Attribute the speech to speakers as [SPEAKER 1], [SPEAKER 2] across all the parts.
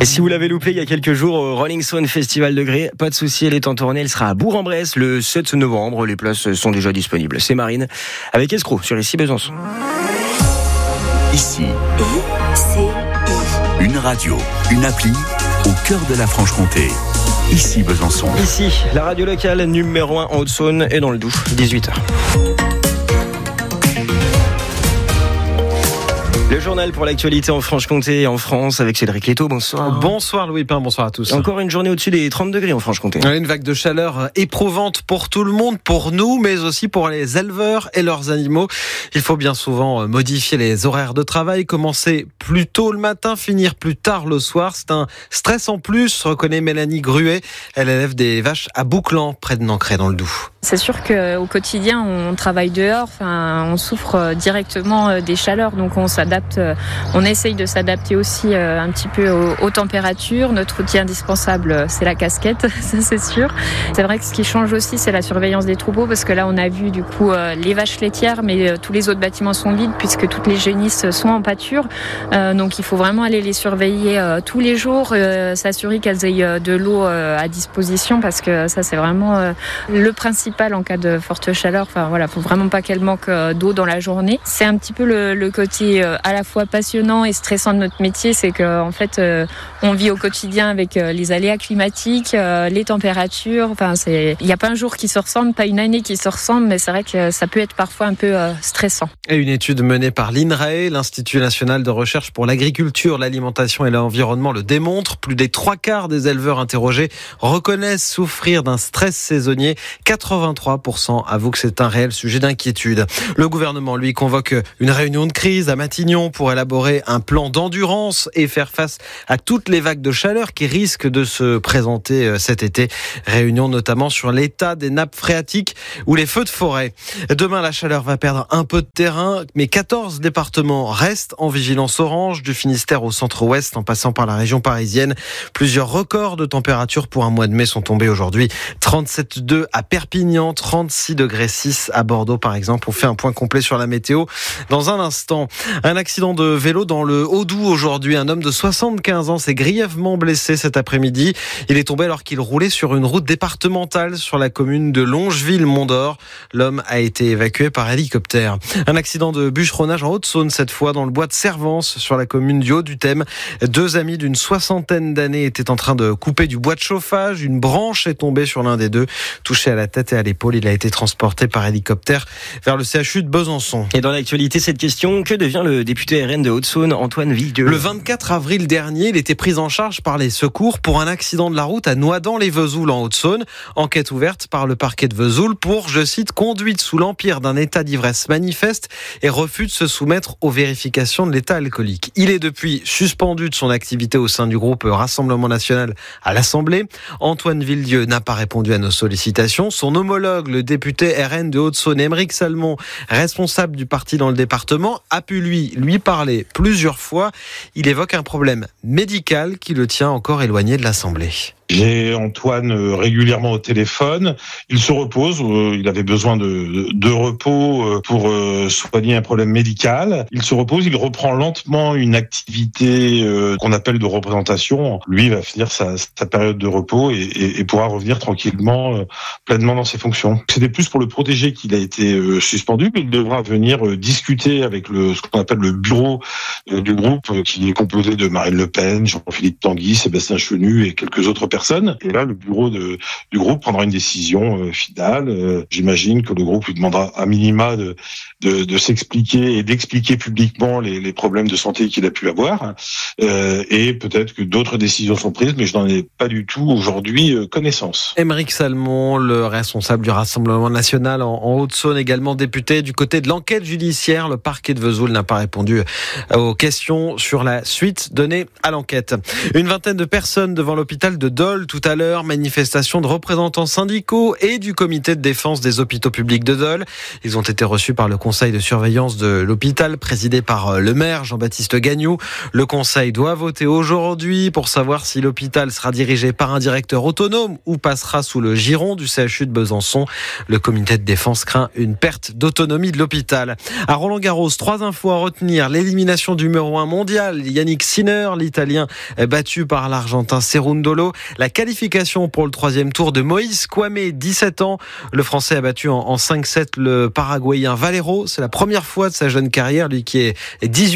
[SPEAKER 1] Et si vous l'avez loupé il y a quelques jours au Rolling Stone Festival de Gré, pas de souci, elle est en tournée, elle sera à Bourg-en-Bresse le 7 novembre. Les places sont déjà disponibles. C'est Marine avec Escroc sur Ici Besançon.
[SPEAKER 2] Ici, une radio, une appli au cœur de la Franche-Comté. Ici Besançon.
[SPEAKER 1] Ici, la radio locale numéro 1 en Haute-Saône et dans le Doubs, 18h. Le journal pour l'actualité en Franche-Comté et en France avec Cédric Létaux. Bonsoir.
[SPEAKER 3] Bonsoir Louis Pin, bonsoir à tous.
[SPEAKER 1] Encore une journée au-dessus des 30 degrés en Franche-Comté.
[SPEAKER 3] Une vague de chaleur éprouvante pour tout le monde, pour nous, mais aussi pour les éleveurs et leurs animaux. Il faut bien souvent modifier les horaires de travail, commencer plus tôt le matin, finir plus tard le soir. C'est un stress en plus, reconnaît Mélanie Gruet. Elle élève des vaches à Bouclan, près de Nancray dans le Doubs.
[SPEAKER 4] C'est sûr qu'au quotidien, on travaille dehors, on souffre directement des chaleurs, donc on s'adapte, on essaye de s'adapter aussi un petit peu aux températures. Notre outil indispensable, c'est la casquette, ça c'est sûr. C'est vrai que ce qui change aussi, c'est la surveillance des troupeaux, parce que là, on a vu du coup les vaches laitières, mais tous les autres bâtiments sont vides, puisque toutes les génisses sont en pâture. Donc il faut vraiment aller les surveiller tous les jours, s'assurer qu'elles aient de l'eau à disposition, parce que ça, c'est vraiment le principe en cas de forte chaleur. Faut vraiment pas qu'elle manque d'eau dans la journée. C'est un petit peu le côté à la fois passionnant et stressant de notre métier, c'est qu'en fait on vit au quotidien avec les aléas climatiques, les températures. Il n'y a pas un jour qui se ressemble, pas une année qui se ressemble, mais c'est vrai que ça peut être parfois un peu stressant.
[SPEAKER 3] Et une étude menée par l'INRAE, l'Institut National de Recherche pour l'Agriculture, l'Alimentation et l'Environnement, le démontre. Plus des 3/4 des éleveurs interrogés reconnaissent souffrir d'un stress saisonnier. 83% avouent que c'est un réel sujet d'inquiétude. Le gouvernement, lui, convoque une réunion de crise à Matignon pour élaborer un plan d'endurance et faire face à toutes les vagues de chaleur qui risquent de se présenter cet été. Réunion notamment sur l'état des nappes phréatiques ou les feux de forêt. Demain, la chaleur va perdre un peu de terrain, mais 14 départements restent en vigilance orange, du Finistère au centre-ouest en passant par la région parisienne. Plusieurs records de température pour un mois de mai sont tombés aujourd'hui. 37,2 à Perpignan, 36,6 degrés à Bordeaux par exemple. On fait un point complet sur la météo dans un instant. Un accident de vélo dans le Haut-Doubs aujourd'hui. Un homme de 75 ans s'est grièvement blessé cet après-midi. Il est tombé alors qu'il roulait sur une route départementale sur la commune de Longeville-Mont-d'Or. L'homme a été évacué par hélicoptère. Un accident de bûcheronnage en Haute-Saône cette fois dans le bois de Servance sur la commune du Haut-du-Thème. Deux amis d'une 60aine d'années étaient en train de couper du bois de chauffage. Une branche est tombée sur l'un des deux. Touché à la tête et à l'épaule, il a été transporté par hélicoptère vers le CHU de Besançon.
[SPEAKER 1] Et dans l'actualité, cette question, que devient le député RN de Haute-Saône, Antoine Villedieu ?
[SPEAKER 3] Le 24 avril dernier, il était pris en charge par les secours pour un accident de la route à Noidans-les-Vesoul en Haute-Saône. Enquête ouverte par le parquet de Vesoul pour, je cite, conduite sous l'empire d'un état d'ivresse manifeste et refus de se soumettre aux vérifications de l'état alcoolique. Il est depuis suspendu de son activité au sein du groupe Rassemblement National à l'Assemblée. Antoine Villedieu n'a pas répondu à nos sollicitations. Son homologue, le député RN de Haute-Saône, Aymeric Salmon, responsable du parti dans le département, a pu lui parler plusieurs fois. Il évoque un problème médical qui le tient encore éloigné de l'Assemblée.
[SPEAKER 5] J'ai Antoine régulièrement au téléphone. Il se repose. Il avait besoin de repos pour soigner un problème médical. Il se repose. Il reprend lentement une activité qu'on appelle de représentation. Lui, il va finir sa période de repos et pourra revenir tranquillement, pleinement dans ses fonctions. C'était plus pour le protéger qu'il a été suspendu, mais il devra venir discuter avec ce qu'on appelle le bureau du groupe, qui est composé de Marine Le Pen, Jean-Philippe Tanguy, Sébastien Chenu et quelques autres personnes. Et là, le bureau du groupe prendra une décision finale. J'imagine que le groupe lui demandera à minima de s'expliquer et d'expliquer publiquement les problèmes de santé qu'il a pu avoir. Et peut-être que d'autres décisions sont prises, mais je n'en ai pas du tout aujourd'hui connaissance.
[SPEAKER 3] Aymeric Salmon, le responsable du Rassemblement National en Haute-Saône, également député du côté de l'enquête judiciaire. Le parquet de Vesoul n'a pas répondu aux questions sur la suite donnée à l'enquête. Une vingtaine de personnes devant l'hôpital de Dole tout à l'heure. Manifestation de représentants syndicaux et du comité de défense des hôpitaux publics de Dole. Ils ont été reçus par le conseil de surveillance de l'hôpital, présidé par le maire Jean-Baptiste Gagnoux. Le conseil doit voter aujourd'hui pour savoir si l'hôpital sera dirigé par un directeur autonome ou passera sous le giron du CHU de Besançon. Le comité de défense craint une perte d'autonomie de l'hôpital. À Roland-Garros, 3 infos à retenir. L'élimination du numéro 1 mondial, Yannick Sinner, l'Italien battu par l'Argentin Cerundolo. La qualification pour le 3e tour de Moïse Kouamé, 17 ans. Le Français a battu en 5-7 le Paraguayen Valero. C'est la première fois de sa jeune carrière, lui qui est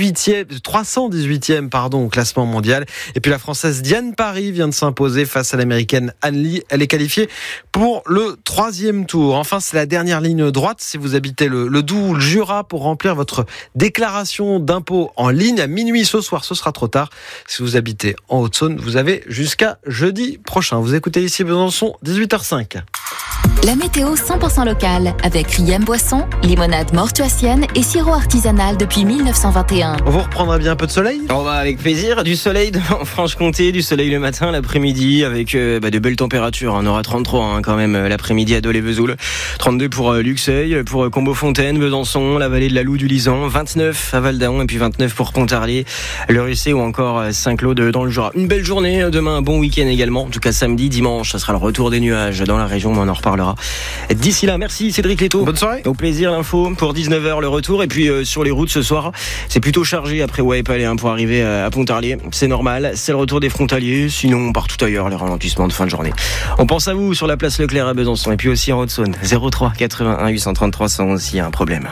[SPEAKER 3] 318e au classement mondial. Et puis la Française Diane Parry vient de s'imposer face à l'Américaine Anne Lee. Elle est qualifiée pour le 3e tour. Enfin, c'est la dernière ligne droite si vous habitez le Doubs ou le Jura pour remplir votre déclaration d'impôt en ligne à minuit ce soir. Ce sera trop tard. Si vous habitez en Haute-Saône, vous avez jusqu'à jeudi prochain. Vous écoutez ici Besançon, 18h05.
[SPEAKER 6] La météo 100% locale avec Riem Boisson, limonade mortuacienne et sirop artisanal depuis 1921.
[SPEAKER 3] On vous reprendra bien un peu de soleil ?
[SPEAKER 1] On va avec plaisir. Du soleil en Franche-Comté, du soleil le matin, l'après-midi avec de belles températures. On aura 33 quand même l'après-midi à Dole-et-Vesoul. 32 pour Luxeuil, pour Combeau-Fontaine, Besançon, la vallée de la Loue du Lisan. 29 à Val-d'Aon et puis 29 pour Pontarlier, le Russé ou encore Saint-Claude dans le Jura. Une belle journée. Demain, un bon week-end également. En tout cas, samedi, dimanche, ça sera le retour des nuages dans la région, mais on en reparlera d'ici là. Merci Cédric Leto.
[SPEAKER 3] Bonne soirée.
[SPEAKER 1] Au plaisir, l'info pour 19h le retour. Et puis sur les routes ce soir, c'est plutôt chargé après Waipalais pour arriver à Pontarlier. C'est normal, c'est le retour des frontaliers. Sinon, on part tout ailleurs, les ralentissements de fin de journée. On pense à vous sur la place Leclerc à Besançon et puis aussi en Haute-Saône. 03 81 833 111 s'il y a un problème.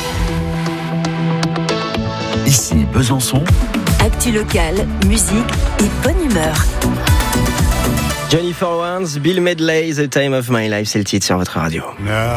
[SPEAKER 2] Ici Besançon.
[SPEAKER 6] Actu locale, musique et bonne humeur.
[SPEAKER 1] Jennifer Warnes, Bill Medley, The Time of My Life, c'est le titre sur votre radio.